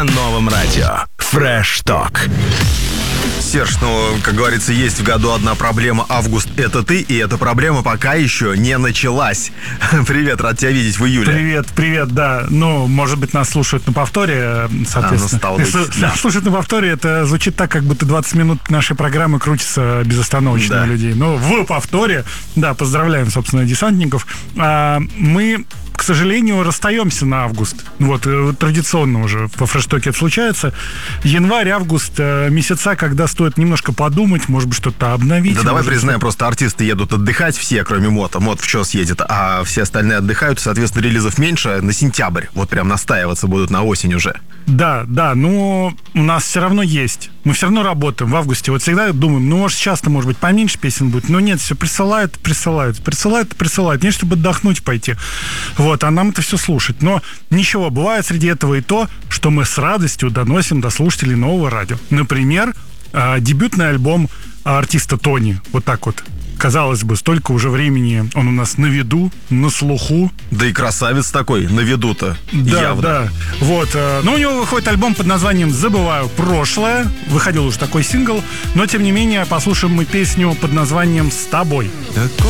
Новом радио Fresh Talk. Серж, как говорится, есть в году одна проблема. Август — это ты, и эта проблема пока еще не началась. Привет, рад тебя видеть в июле. Привет, да. Может быть, нас слушают на повторе, соответственно. стало быть, да. Слушать на повторе, это звучит так, как будто 20 минут нашей программы крутится безостановочно Да. у людей. Но в повторе, да, поздравляем, собственно, десантников. Мы, к сожалению, расстаемся на август. Традиционно уже по фрештоке это случается. Январь, август, месяца, когда стоит немножко подумать, может быть, что-то обновить. Да давай признаем, просто артисты едут отдыхать все, кроме Мота. Мот в ЧОС едет, а все остальные отдыхают, соответственно, релизов меньше на сентябрь. Прям настаиваться будут на осень уже. Да, но у нас все равно есть. Мы все равно работаем в августе. Всегда думаем, может, сейчас-то, может быть, поменьше песен будет. Но нет, все присылают. Не чтобы отдохнуть пойти. А нам это все слушать. Но ничего, бывает среди этого и то, что мы с радостью доносим до слушателей нового радио. Например, дебютный альбом артиста Тони. Казалось бы, столько уже времени он у нас на виду, на слуху. Да и красавец такой, на виду-то, Да, явно. да. Но у него выходит альбом под названием «Забываю прошлое». Выходил уже такой сингл. Но, тем не менее, послушаем мы песню под названием «С тобой». Такой